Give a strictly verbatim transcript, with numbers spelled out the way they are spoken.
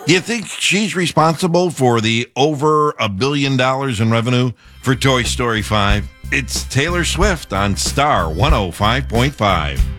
Do you think she's responsible for the over a billion dollars in revenue for Toy Story five? It's Taylor Swift on Star one oh five point five.